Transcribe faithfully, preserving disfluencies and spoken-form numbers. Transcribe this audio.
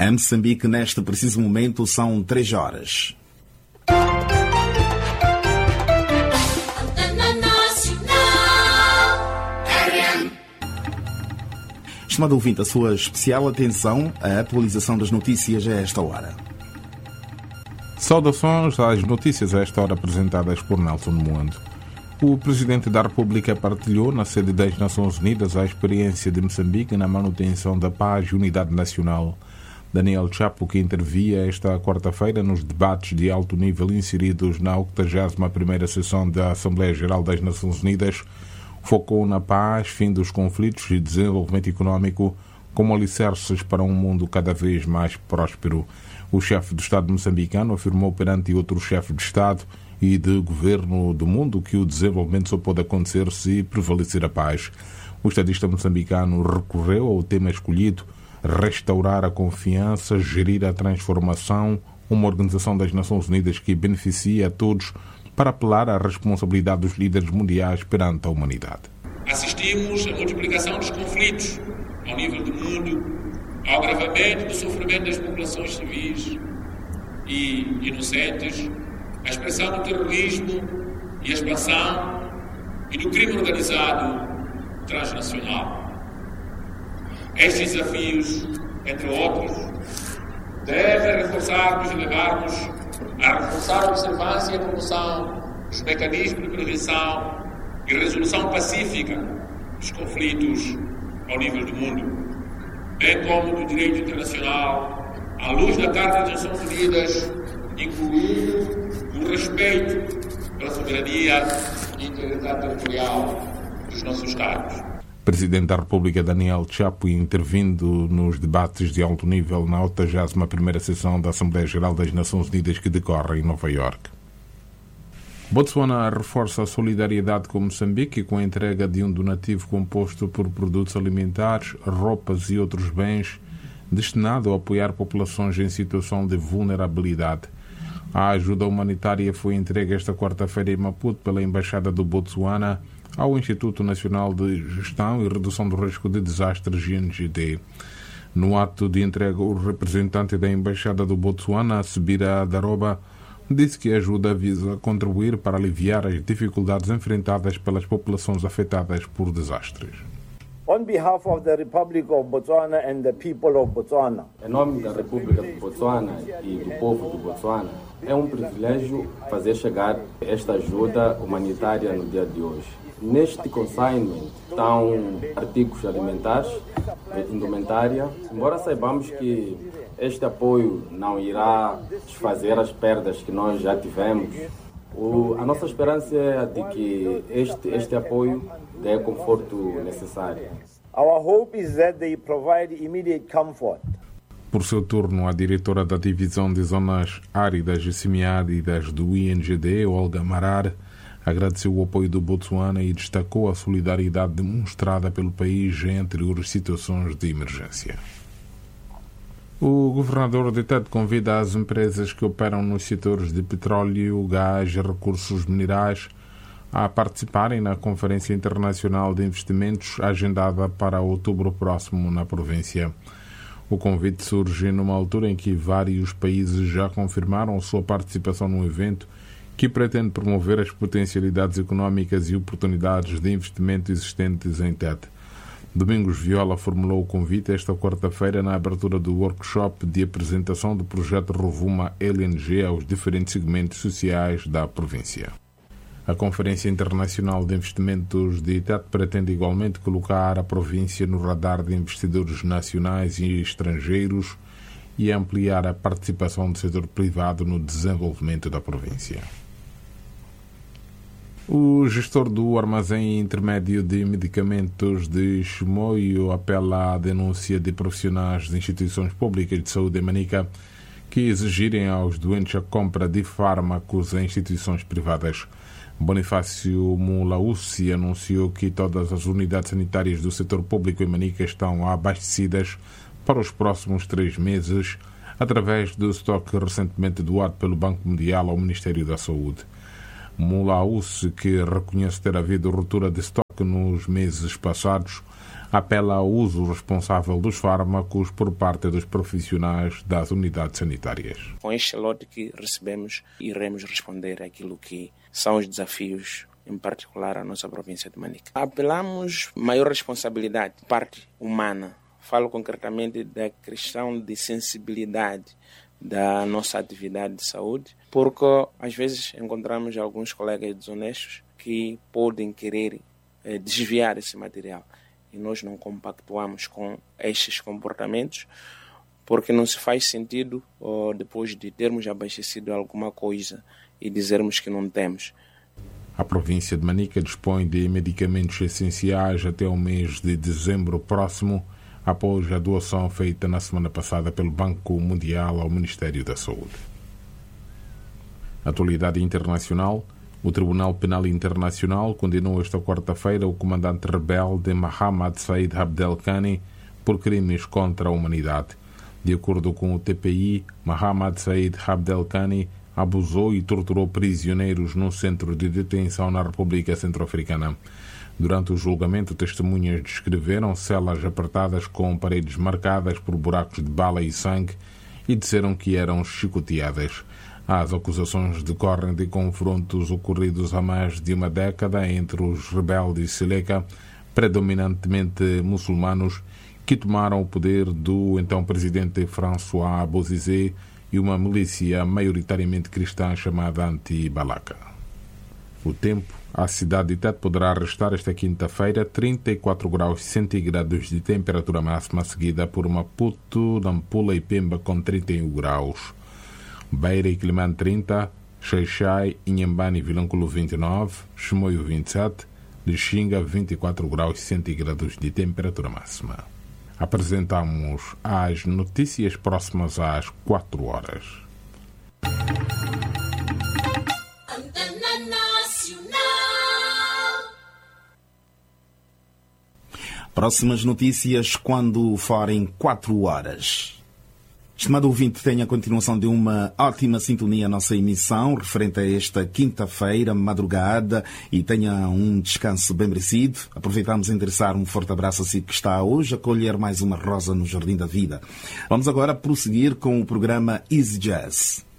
Em Moçambique, neste preciso momento, são três horas. Estimado ouvinte, a sua especial atenção à atualização das notícias a esta hora. Saudações às notícias a esta hora apresentadas por Nelson Muando. O Presidente da República partilhou na sede das Nações Unidas a experiência de Moçambique na manutenção da paz e unidade nacional. Daniel Chapo, que intervia esta quarta-feira nos debates de alto nível inseridos na octogésima primeira sessão da Assembleia Geral das Nações Unidas, focou na paz, fim dos conflitos e desenvolvimento econômico como alicerces para um mundo cada vez mais próspero. O chefe do Estado moçambicano afirmou perante outros chefes de Estado e de governo do mundo que o desenvolvimento só pode acontecer se prevalecer a paz. O estadista moçambicano recorreu ao tema escolhido: restaurar a confiança, gerir a transformação, uma organização das Nações Unidas que beneficia a todos, para apelar à responsabilidade dos líderes mundiais perante a humanidade. Assistimos à multiplicação dos conflitos ao nível do mundo, ao agravamento do sofrimento das populações civis e inocentes, à expressão do terrorismo e a expansão e do crime organizado transnacional. Estes desafios, entre outros, devem reforçar-nos e levar-nos a reforçar a observância e a promoção dos mecanismos de prevenção e resolução pacífica dos conflitos ao nível do mundo, bem como do direito internacional, à luz da Carta das Nações Unidas, incluindo o respeito pela soberania e integridade territorial dos nossos Estados. Presidente da República Daniel Chapo, intervindo nos debates de alto nível na octogésima primeira sessão da Assembleia Geral das Nações Unidas que decorre em Nova Iorque. Botsuana reforça a solidariedade com Moçambique com a entrega de um donativo composto por produtos alimentares, roupas e outros bens destinado a apoiar populações em situação de vulnerabilidade. A ajuda humanitária foi entregue esta quarta-feira em Maputo pela Embaixada do Botsuana ao Instituto Nacional de Gestão e Redução do Risco de Desastres, I N G D. No ato de entrega, o representante da Embaixada do Botsuana, Sibira Daroba, disse que a ajuda visa contribuir para aliviar as dificuldades enfrentadas pelas populações afetadas por desastres. On behalf of the Republic of Botswana and the people of Botswana. Em nome da República de Botswana e do povo de Botswana, é um privilégio fazer chegar esta ajuda humanitária no dia de hoje. Neste consignment estão artigos alimentares, indumentária, embora saibamos que este apoio não irá desfazer as perdas que nós já tivemos. O, a nossa esperança é de que este, este apoio dê conforto necessário. Our hope is that they provide immediate comfort. Por seu turno, a diretora da Divisão de Zonas Áridas e Semiáridas do I N G D, Olga Marar, agradeceu o apoio do Botsuana e destacou a solidariedade demonstrada pelo país entre as situações de emergência. O governador de Tete convida as empresas que operam nos setores de petróleo, gás e recursos minerais a participarem na Conferência Internacional de Investimentos agendada para outubro próximo na província. O convite surge numa altura em que vários países já confirmaram sua participação no evento, que pretende promover as potencialidades económicas e oportunidades de investimento existentes em Tete. Domingos Viola formulou o convite esta quarta-feira na abertura do workshop de apresentação do projeto Rovuma L N G aos diferentes segmentos sociais da província. A Conferência Internacional de Investimentos de Tete pretende igualmente colocar a província no radar de investidores nacionais e estrangeiros e ampliar a participação do setor privado no desenvolvimento da província. O gestor do armazém intermédio de medicamentos de Chimoio apela à denúncia de profissionais de instituições públicas de saúde em Manica que exigirem aos doentes a compra de fármacos em instituições privadas. Bonifácio Mulaúci anunciou que todas as unidades sanitárias do setor público em Manica estão abastecidas para os próximos três meses, através do estoque recentemente doado pelo Banco Mundial ao Ministério da Saúde. Mulaus, que reconhece ter havido ruptura de estoque nos meses passados, apela ao uso responsável dos fármacos por parte dos profissionais das unidades sanitárias. Com este lote que recebemos, iremos responder àquilo que são os desafios, em particular a nossa província de Manica. Apelamos maior responsabilidade, parte humana. Falo concretamente da questão de sensibilidade da nossa atividade de saúde, porque às vezes encontramos alguns colegas desonestos que podem querer eh, desviar esse material. E nós não compactuamos com estes comportamentos, porque não se faz sentido, oh, depois de termos abastecido alguma coisa e dizermos que não temos. A província de Manica dispõe de medicamentos essenciais até o mês de dezembro próximo, após a doação feita na semana passada pelo Banco Mundial ao Ministério da Saúde. Atualidade internacional. O Tribunal Penal Internacional condenou esta quarta-feira o comandante rebelde Mohamed Said Abdelghani por crimes contra a humanidade. De acordo com o T P I, Mohamed Said Abdelghani abusou e torturou prisioneiros num centro de detenção na República Centro-Africana. Durante o julgamento, testemunhas descreveram celas apertadas com paredes marcadas por buracos de bala e sangue e disseram que eram chicoteadas. As acusações decorrem de confrontos ocorridos há mais de uma década entre os rebeldes Seleka, predominantemente muçulmanos, que tomaram o poder do então presidente François Bozizé e uma milícia maioritariamente cristã chamada Anti-Balaka. O tempo. A cidade de Tete poderá restar esta quinta-feira trinta e quatro graus centígrados de temperatura máxima, seguida por Maputo, Nampula e Pemba com trinta e um graus. Beira e Quilimane trinta, Xai-Xai, Inhambane e Vilanculo vinte e nove, Chimoio vinte e sete, Lixinga vinte e quatro graus centígrados de temperatura máxima. Apresentamos as notícias próximas às quatro horas. Próximas notícias quando forem quatro horas. Estimado ouvinte, tenha a continuação de uma ótima sintonia à nossa emissão referente a esta quinta-feira, madrugada, e tenha um descanso bem merecido. Aproveitamos a endereçar um forte abraço a si que está hoje a colher mais uma rosa no Jardim da Vida. Vamos agora prosseguir com o programa Easy Jazz.